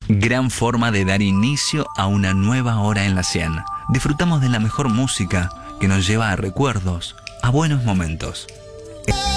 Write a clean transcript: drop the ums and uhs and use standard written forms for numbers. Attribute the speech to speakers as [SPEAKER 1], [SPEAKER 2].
[SPEAKER 1] Gran forma de dar inicio a una nueva hora en la 100. Disfrutamos de la mejor música que nos lleva a recuerdos, a buenos momentos.